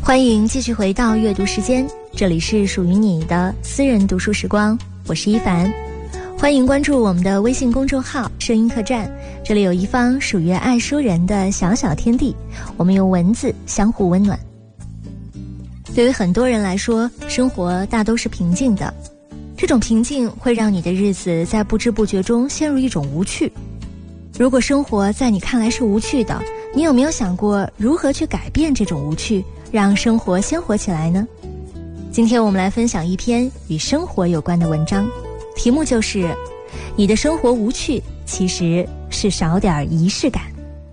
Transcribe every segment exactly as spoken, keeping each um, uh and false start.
欢迎继续回到阅读时间，这里是属于你的私人读书时光，我是一凡。欢迎关注我们的微信公众号声音客栈，这里有一方属于爱书人的小小天地，我们用文字相互温暖。对于很多人来说，生活大都是平静的，这种平静会让你的日子在不知不觉中陷入一种无趣。如果生活在你看来是无趣的，你有没有想过如何去改变这种无趣，让生活鲜活起来呢？今天我们来分享一篇与生活有关的文章，题目就是你的生活无趣，其实是少点仪式感。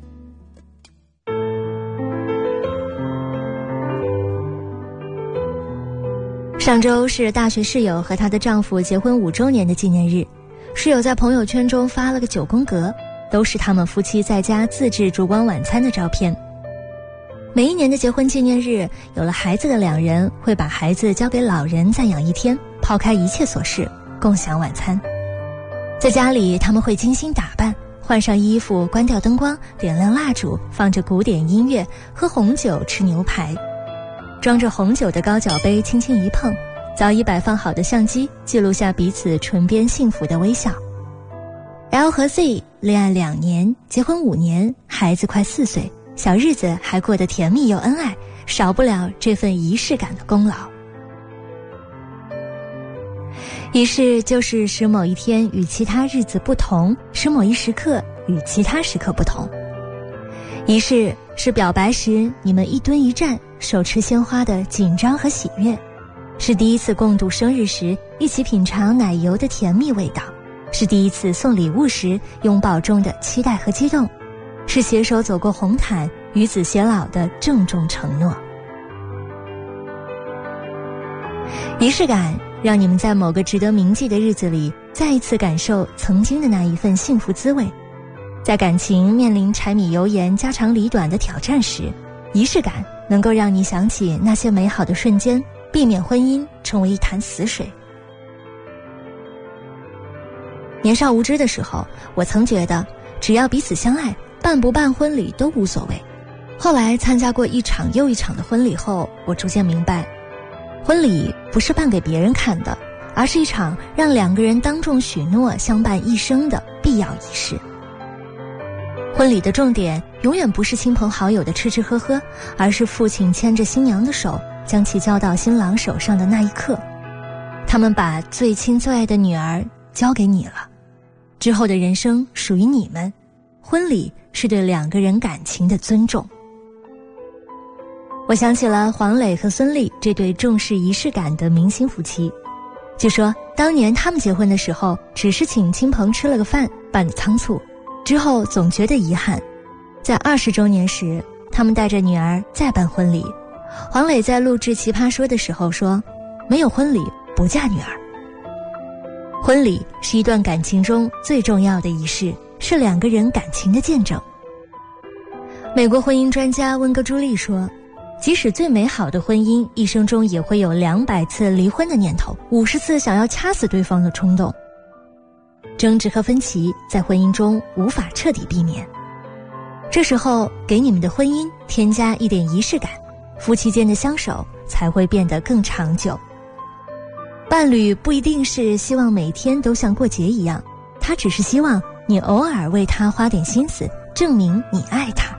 上周是大学室友和她的丈夫结婚五周年的纪念日，室友在朋友圈中发了个九宫格，都是他们夫妻在家自制烛光晚餐的照片。每一年的结婚纪念日，有了孩子的两人会把孩子交给老人暂养一天，抛开一切琐事，共享晚餐。在家里，他们会精心打扮，换上衣服，关掉灯光，点亮蜡烛，放着古典音乐，喝红酒，吃牛排。装着红酒的高脚杯轻轻一碰，早已摆放好的相机记录下彼此唇边幸福的微笑。L 和 Z 恋爱两年，结婚五年，孩子快四岁，小日子还过得甜蜜又恩爱，少不了这份仪式感的功劳。仪式就是使某一天与其他日子不同，使某一时刻与其他时刻不同。仪式是表白时你们一蹲一站，手持鲜花的紧张和喜悦，是第一次共度生日时一起品尝奶油的甜蜜味道，是第一次送礼物时拥抱中的期待和激动，是携手走过红毯与子偕老的郑重承诺。仪式感让你们在某个值得铭记的日子里再一次感受曾经的那一份幸福滋味。在感情面临柴米油盐家长里短的挑战时，仪式感能够让你想起那些美好的瞬间，避免婚姻成为一潭死水。年少无知的时候，我曾觉得只要彼此相爱，办不办婚礼都无所谓。后来参加过一场又一场的婚礼后，我逐渐明白，婚礼不是办给别人看的，而是一场让两个人当众许诺相伴一生的必要仪式。婚礼的重点永远不是亲朋好友的吃吃喝喝，而是父亲牵着新娘的手，将其交到新郎手上的那一刻。他们把最亲最爱的女儿交给你了，之后的人生属于你们。婚礼是对两个人感情的尊重。我想起了黄磊和孙俪这对重视仪式感的明星夫妻。据说当年他们结婚的时候，只是请亲朋吃了个饭，办得仓促，之后总觉得遗憾。在二十周年时，他们带着女儿再办婚礼。黄磊在录制《奇葩说》的时候说，没有婚礼不嫁女儿。婚礼是一段感情中最重要的仪式，是两个人感情的见证。美国婚姻专家温格朱莉说，即使最美好的婚姻，一生中也会有两百次离婚的念头，五十次想要掐死对方的冲动。争执和分歧在婚姻中无法彻底避免，这时候给你们的婚姻添加一点仪式感，夫妻间的相守才会变得更长久。伴侣不一定是希望每天都像过节一样，他只是希望你偶尔为他花点心思，证明你爱他。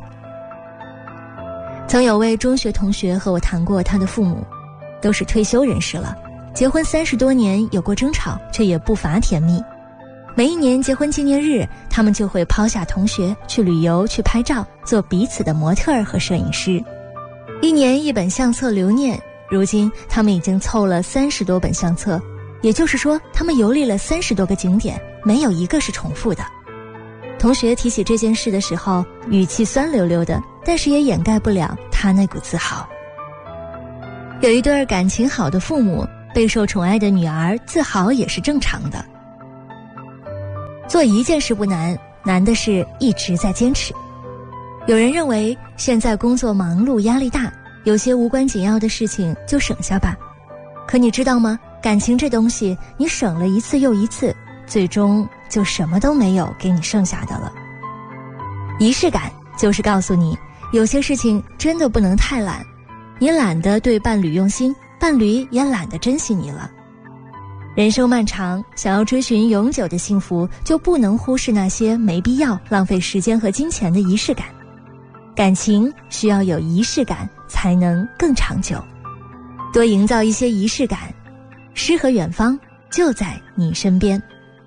曾有位中学同学和我谈过他的父母，都是退休人士了，结婚三十多年，有过争吵，却也不乏甜蜜。每一年结婚纪念日，他们就会抛下同学去旅游，去拍照，做彼此的模特儿和摄影师。一年一本相册留念，如今他们已经凑了三十多本相册，也就是说他们游历了三十多个景点，没有一个是重复的。同学提起这件事的时候，语气酸溜溜的，但是也掩盖不了他那股自豪。有一对感情好的父母，备受宠爱的女儿自豪也是正常的。做一件事不难，难的是一直在坚持。有人认为现在工作忙碌压力大，有些无关紧要的事情就省下吧。可你知道吗？感情这东西，你省了一次又一次，最终就什么都没有给你剩下的了。仪式感就是告诉你，有些事情真的不能太懒， 你懒得对伴侣用心，伴侣也懒得珍惜你了。人生漫长，想要追寻永久的幸福，就不能忽视那些没必要浪费时间和金钱的仪式感。感情需要有仪式感，才能更长久。多营造一些仪式感，诗和远方就在你身边。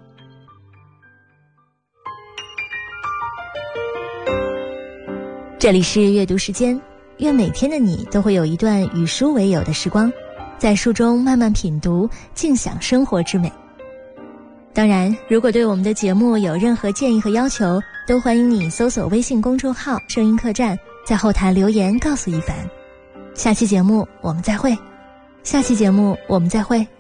这里是阅读时间，愿每天的你都会有一段与书为友的时光，在书中慢慢品读，尽享生活之美。当然，如果对我们的节目有任何建议和要求，都欢迎你搜索微信公众号声音客栈，在后台留言告诉一凡。下期节目我们再会，下期节目我们再会。